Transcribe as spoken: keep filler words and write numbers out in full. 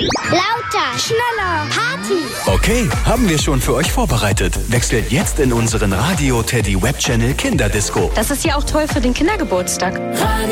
Lauter, schneller, Party. Okay, haben wir schon für euch vorbereitet. Wechselt jetzt in unseren Radio Teddy Web Channel Kinderdisco. Das ist ja auch toll für den Kindergeburtstag. Radio